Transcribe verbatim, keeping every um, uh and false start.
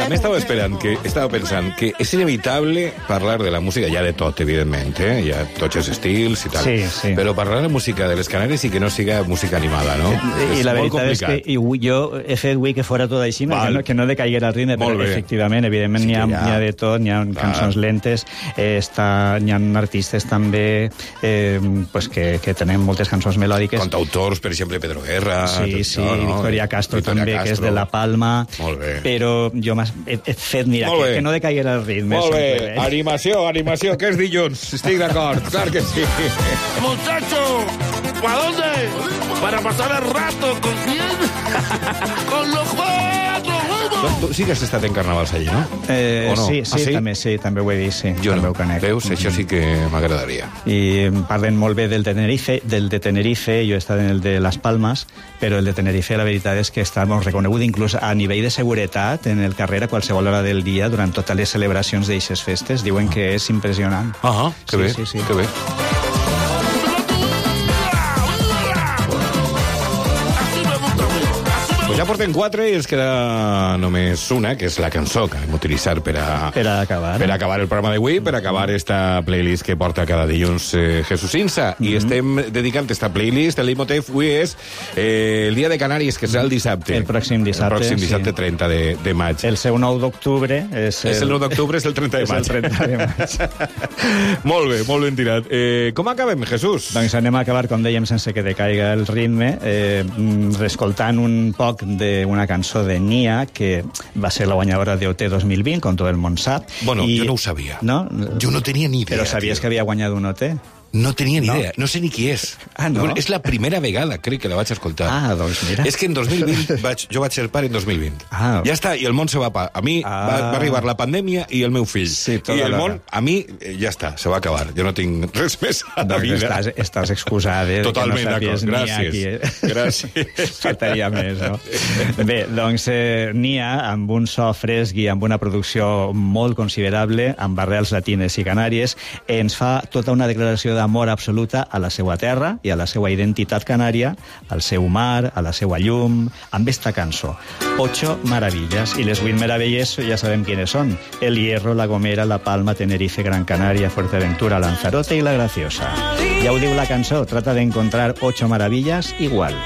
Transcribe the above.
També estava esperant, que estava pensant que és inevitable parlar de la música, ja de tot, evidentment, eh? Hi ha tots els estils i tal, sí, sí. però parlar de música de les Canàries i que no siga música animada, no? I, i la veritat és que i, jo he fet avui que fora tot així, que no, que no decaiguera el ritme, però efectivament, evidentment, sí, n'hi ha, ha... ha de tot, n'hi ha Clar. cançons lentes, eh, està, n'hi ha artistes també eh, pues que, que tenen moltes cançons melòdiques. Cantautors, per exemple, Pedro Guerra... Sí, sí, no, no? Victoria Castro Victoria també, Castro. que és de La Palma. Molt bé. Però jo he, he fet, mira, que, que no decaiguera el ritme. Molt bé, sempre, eh? Animació, animació, que és dilluns. Estic d'acord, clar que sí. Muchacho, ¿a dónde? Para pasar el rato, ¿con quién? Con los cuatro. Tu sí que has estat en carnavals allí, no? Eh, no? Sí, sí, ah, sí, també, sí, també ho he vist, sí. Jo no. Conec. Veus? Això sí que m'agradaria. I parlen molt bé del de Tenerife, del de Tenerife, jo he estat en el de Las Palmas, però el de Tenerife la veritat és que està molt reconegut, inclús a nivell de seguretat, en el carrer a qualsevol hora del dia, durant totes les celebracions d'eixes festes, diuen que és impressionant. Ah, que sí, bé, sí, sí. que bé. Ja portem quatre i ens queda només una, que és la cançó que hem utilitzat per a, per a acabar per a acabar el programa d'avui, per a acabar esta playlist que porta cada dilluns eh, Jesús Insa. Mm -hmm. I estem dedicant esta playlist, el leitmotiv avui és eh, el dia de Canàries, que serà el dissabte. El pròxim dissabte, El pròxim dissabte, sí. trenta de, de maig. El seu nou d'octubre és... El... És el nou d'octubre, és el trenta de maig. És el trenta de maig. Molt bé, molt ben tirat. Eh, com acabem, Jesús? Doncs anem a acabar, com dèiem, sense que decaiga el ritme, eh, reescoltant un poc d'una cançó de Nia, que va ser la guanyadora d'O T dos mil vint, com tot el món sap. Bueno, I... jo no ho sabia. No? Jo no tenia ni idea. Però sabies tio. que havia guanyat un O T? No tenia ni no? idea. No sé ni qui és. Ah, no? Bueno, és la primera vegada, crec, que la vaig escoltar. Ah, doncs mira. És que en dos mil vint vaig, jo vaig ser pare en dos mil vint. Ah. Ja està, i el món se va... A mi ah. va, va arribar la pandèmia i el meu fill. Sí, I el món, a mi, ja està, se va acabar. Jo no tinc res més a la doncs vida. Estàs, estàs excusada, eh? Totalment no d'acord. Gràcies. Aquí, eh? Gràcies. Faltaria més, no? Bé, doncs eh, Nia, amb un so fresc i amb una producció molt considerable, amb arrels latines i canàries, ens fa tota una declaració d'amor absoluta a la seva terra i a la seva identitat canària, al seu mar, a la seva llum, amb esta cançó. Ocho maravillas. I les vuit meravelles ja sabem quines són. El Hierro, La Gomera, La Palma, Tenerife, Gran Canaria, Fuerteventura, Lanzarote i La Graciosa. Ja ho diu la cançó, trata de encontrar ocho maravillas igual.